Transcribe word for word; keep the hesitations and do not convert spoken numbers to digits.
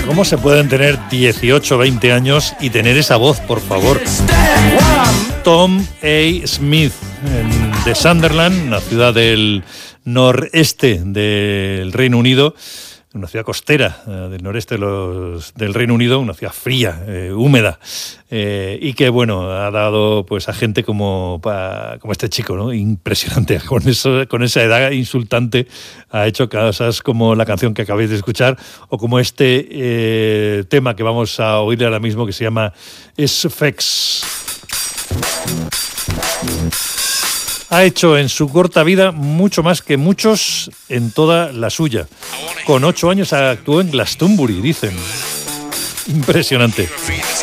¿Cómo se pueden tener dieciocho, veinte años y tener esa voz, por favor? Tom A. Smith, de Sunderland, una ciudad del noreste del Reino Unido, una ciudad costera eh, del noreste de los, del Reino Unido, una ciudad fría, eh, húmeda, eh, y que, bueno, ha dado pues a gente como, pa, como este chico, ¿no? Impresionante, con, eso, con esa edad insultante, ha hecho cosas como la canción que acabáis de escuchar, o como este eh, tema que vamos a oír ahora mismo, que se llama S-Fex. Ha hecho en su corta vida mucho más que muchos en toda la suya. Con ocho años actuó en Glastonbury, dicen. Impresionante.